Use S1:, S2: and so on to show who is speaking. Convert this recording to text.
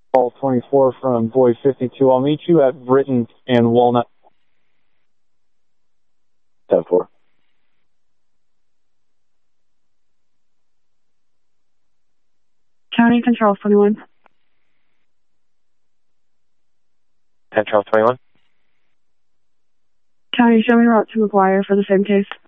S1: Call 24 from Boy 52. I'll meet you at Britton and Walnut.
S2: 10-4.
S3: County Control 21.
S2: 10 Charles 21.
S3: County, show me route to McGuire for the same case.